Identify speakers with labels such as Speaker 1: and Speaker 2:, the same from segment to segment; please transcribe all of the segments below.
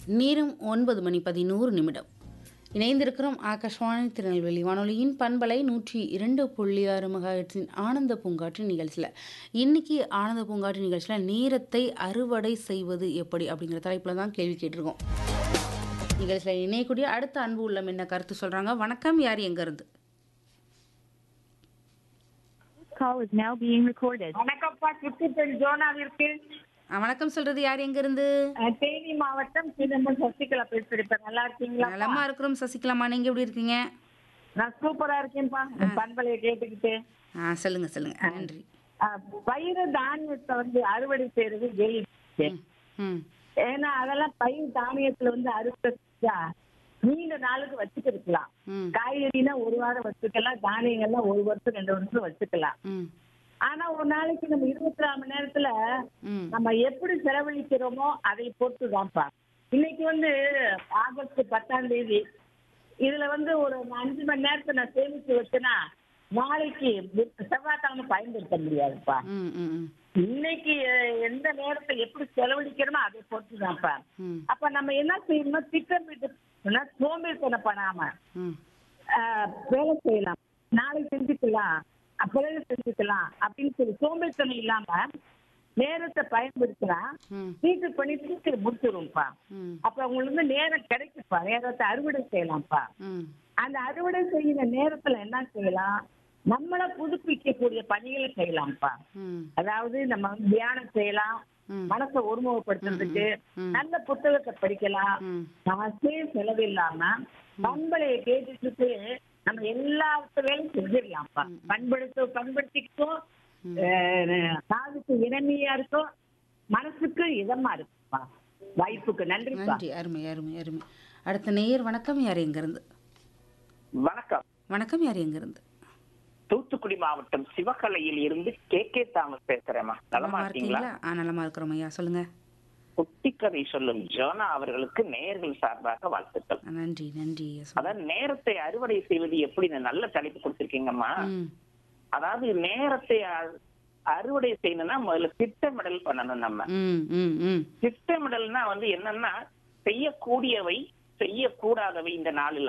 Speaker 1: நேரம் 9:11 இணைந்திருக்கிறோம் ஆகாஷ்வாணி திருநெல்வேலி வானொலியின் பண்பலை 102.6 மெகாஹெர்ட்ஸின் ஆனந்த பூங்காற்று நிகழ்ச்சியில். இன்னைக்கு ஆனந்த பூங்காற்று நிகழ்ச்சியில் நேரத்தை அறுவடை செய்வது எப்படி அப்படிங்கிற தலைப்பில் தான் கேள்வி கேட்டிருக்கோம். நிகழ்ச்சியில் இணையக்கூடிய அடுத்த அன்பு உள்ளம் என்ன கருத்து சொல்கிறாங்க? வணக்கம், யார் எங்கேருந்து?
Speaker 2: Call is now being recorded.
Speaker 3: வணக்கம்ப்பா, சுற்றுப்பெண் ஜோனாவிற்கு
Speaker 1: வணக்கம் சொல்கிறது யார் எங்கேருந்து?
Speaker 3: தேனி மாவட்டம் சிதம்பரம் சசிகலா பேசுறேன். நல்லா இருக்கீங்களா?
Speaker 1: நலமா இருக்கிறோம் சசிகலாமா, நீங்கள் எப்படி இருக்கீங்க?
Speaker 3: நான் சூப்பரா இருக்கேன்ப்பா. பண்பலையை கேட்டுக்கிட்டு
Speaker 1: சொல்லுங்க சொல்லுங்க. நன்றி.
Speaker 3: பயிர் தானியத்தை அறுவடை செய்யறது எளிது.
Speaker 1: ம்
Speaker 3: ஏன்னா அதெல்லாம் பயிர் தானியத்துல அறுவடை செஞ்சா நீண்ட நாளுக்கு வச்சுட்டு இருக்கலாம்.
Speaker 1: ம்
Speaker 3: காய்கறினா ஒரு வாரம் வச்சுக்கலாம், தானியங்கள்லாம் ஒரு வருஷம் 2 வருஷம் வச்சுக்கலாம்.
Speaker 1: ம்
Speaker 3: ஆனா ஒரு நாளைக்கு நம்ம 24 மணி நேரத்துல
Speaker 1: ம்
Speaker 3: நம்ம எப்படி செலவழிக்கிறோமோ அதை பொறுத்துதான்ப்பா. இன்னைக்கு ஆகஸ்ட் 10ஆம் தேதி இதுல ஒரு 5 மணி நேரத்தை நான் சேமிச்சு வச்சேன்னா நாளைக்கு செவ்வாய்க்கிழமை பயன்படுத்த முடியாதுப்பா.
Speaker 1: ம் ம்
Speaker 3: இன்னைக்கு எந்த நேரத்தை எப்படி செலவழிக்கிறோமோ அதை பொறுத்துதான்ப்பா.
Speaker 1: ம்
Speaker 3: அப்ப நம்ம என்ன செய்யணும், திட்டமிட்டு சோம்பேறித்தனப்படாம
Speaker 1: ம்
Speaker 3: வேலை செய்யலாம், நாளை செஞ்சுக்கலாம், பிறகு செஞ்சுக்கலாம் அப்படின்னு சொல்லி சோம்பேறித்தனம் இல்லாம நேரத்தை பயன்படுத்தினா
Speaker 1: ம்
Speaker 3: சீக்கிரம் பண்ணி சீக்கிரம் முடிச்சிரும்ப்பா.
Speaker 1: ம்
Speaker 3: அப்ப உங்களுக்கு நேரம் கிடைக்குப்பா, நேரத்தை அறுவடை செய்யலாம்ப்பா.
Speaker 1: ம்
Speaker 3: அந்த அறுவடை செய்யற நேரத்துல என்ன செய்யலாம், நம்மள புதுப்பிக்கக்கூடிய பணிகளை செய்யலாம்ப்பா.
Speaker 1: ம்
Speaker 3: அதாவது நம்ம தியானம் செய்யலாம்,
Speaker 1: ம்
Speaker 3: மனசை ஒருமுகப்படுத்துறதுக்கு
Speaker 1: ம்
Speaker 3: நல்ல புத்தகத்தை படிக்கலாம்.
Speaker 1: ம்
Speaker 3: காசே செலவில்லாம பண்பலையை கேட்டுட்டு நம்ம எல்லா வேலையும் செஞ்சிடலாம்ப்பா. பண்படுத்திக்கும், காதுக்கு இனிமையா இருக்கும், மனசுக்கு இதமா இருக்குப்பா. வாய்ப்புக்கு நன்றிப்பா.
Speaker 1: நன்றி. அருமை அருமை அருமை. அடுத்த நேயர் வணக்கம், யார் எங்கிருந்து?
Speaker 4: வணக்கம்.
Speaker 1: வணக்கம், யார் எங்கிருந்து?
Speaker 4: தூத்துக்குடி மாவட்டம் சிவகலையில் இருந்து கே தாமஸ் பேசுறேம்மா. நலமா இருக்கீங்களா?
Speaker 1: நலமா இருக்கிறோம் ஐயா, சொல்லுங்க.
Speaker 4: குட்டிக்கதை சொல்லும் ஜோனா அவர்களுக்கு நேயர்கள் சார்பாக வாழ்த்துக்கள்.
Speaker 1: நன்றி நன்றி ஐயா, சொல்லுங்க.
Speaker 4: அதாவது நேரத்தை அறுவடை செய்வது எப்படி, நல்ல தலைப்பு கொடுத்திருக்கீங்கம்மா.
Speaker 1: ம்
Speaker 4: அதாவது நேரத்தை அறுவடை செய்யணும்னா முதல்ல திட்டமிடல் பண்ணணும். நம்ம
Speaker 1: ம் ம் ம்
Speaker 4: திட்டமிடல்னா என்னன்னா செய்யக்கூடியவை செய்யக்கூடாதவை இந்த நாள்ல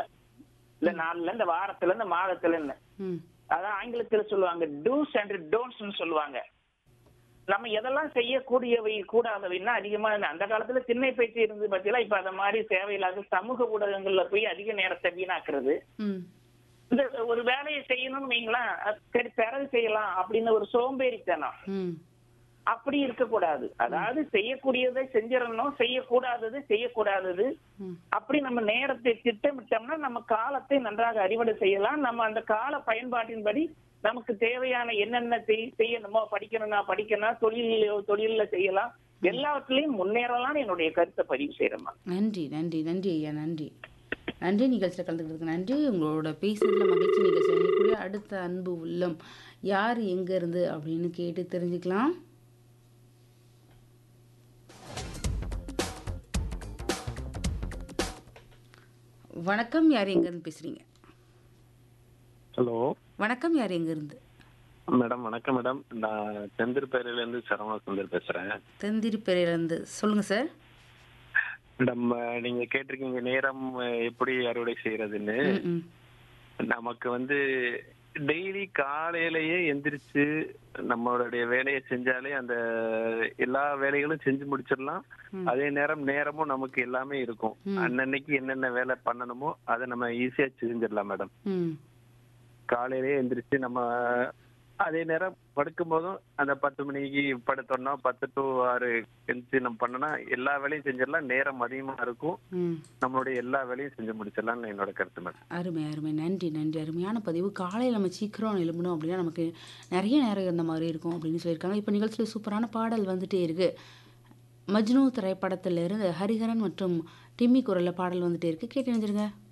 Speaker 4: இந்த வாரத்துல இந்த மாதத்துல
Speaker 1: ம்
Speaker 4: அதான் ஆங்கிலத்துல சொல்லுவாங்க டூஸ் அண்ட் டோன்ட்ஸ் சொல்லுவாங்க. நம்ம எதெல்லாம் செய்யக்கூடியவை கூடாதவைன்னா அதிகமா அந்த காலத்துல திண்ணை பேச்சு இருந்து பார்த்தீங்களா, இப்ப அந்த மாதிரி தேவையில்லாத சமூக ஊடகங்கள்ல போய் அதிக நேரத்தை வீணாக்குறது.
Speaker 1: ம்
Speaker 4: இந்த ஒரு வேலையை செய்யணும்னு வைங்களேன், சரி பிறகு செய்யலாம் அப்படின்னு ஒரு சோம்பேறித்தனம்
Speaker 1: ம்
Speaker 4: அப்படி இருக்கக்கூடாது. அதாவது செய்யக்கூடியதை செஞ்சிடணும், செய்யக்கூடாதது
Speaker 1: ம்
Speaker 4: அப்படி நம்ம நேரத்தை திட்டமிட்டோம்னா நம்ம காலத்தை நன்றாக அறுவடை செய்யலாம். நம்ம அந்த கால பயன்பாட்டின்படி நமக்கு தேவையான என்னென்ன செய்யணுமோ, படிக்கணும், தொழில செய்யலாம், எல்லாத்துலயும் முன்னேறலாம். என்னுடைய கருத்தை பதிவு செய்யறேம்மா.
Speaker 1: நன்றி நன்றி நன்றி ஐயா, நன்றி நன்றி. நிகழ்ச்சியில் கலந்துக்கிறதுக்கு நன்றி. உங்களோட பேசுறதுல மகிழ்ச்சி. நிகழ்ச்சி அணியக்கூடிய அடுத்த அன்பு உள்ளம் யார் எங்க இருந்து அப்படின்னு கேட்டு தெரிஞ்சுக்கலாம். வணக்கம், யார் எங்க இருந்து பேசுறீங்க?
Speaker 5: ஹலோ
Speaker 1: வணக்கம், யார் எங்க இருந்து?
Speaker 5: மேடம். வணக்கம் மேடம். நான் செந்திருப்பேரையில இருந்து சரவண சுந்தர் பேசுறேன்.
Speaker 1: தெந்திரிப்பேரையிலிருந்து சொல்லுங்க சார்.
Speaker 5: மேடம், நீங்க கேட்டிருக்கீங்க நேரம் எப்படி அறுவடை செய்யறதுன்னு.
Speaker 1: ம் ம்
Speaker 5: நமக்கு டெய்லி காலையிலேயே எந்திரிச்சு நம்மளுடைய வேலையை செஞ்சாலே அந்த எல்லா வேலைகளும் செஞ்சு முடிச்சிடலாம். அதே நேரமும் நமக்கு எல்லாமே இருக்கும். அன்னன்னைக்கு என்னென்ன வேலை பண்ணணுமோ அதை நம்ம ஈஸியா செஞ்சிடலாம் மேடம்.
Speaker 1: ம்
Speaker 5: காலையிலேயே எந்திரிச்சு நம்ம அதே நேரம் படுக்கும் போதும் அந்த 10 மணிக்கு படுத்தோம்னா 10 to 6 எந்திரிச்சு நம்ம பண்ணனா எல்லா வேலையும் செஞ்சிடலாம். நேரம் அதிகமா இருக்கும்,
Speaker 1: ம்
Speaker 5: நம்மளுடைய எல்லா வேலையும் செஞ்சு முடிச்சிடலாம்னு என்னோட கருத்து மேடம்.
Speaker 1: அருமை அருமை. நன்றி நன்றி. அருமையான பதிவு. காலையில் நம்ம சீக்கிரம் எழும்பணும் அப்படின்னா நமக்கு நிறைய நேரம் இருந்த மாதிரி இருக்கும் அப்படின்னு சொல்லியிருக்காங்க. இப்போ நிகழ்ச்சியில் சூப்பரான பாடல் வந்துட்டே இருக்கு. மஜ்னு திரைப்படத்திலிருந்து ஹரிஹரன் மற்றும் டிம்மி குரலில் பாடல் வந்துட்டே இருக்கு. கேட்டு நினைச்சிருங்க.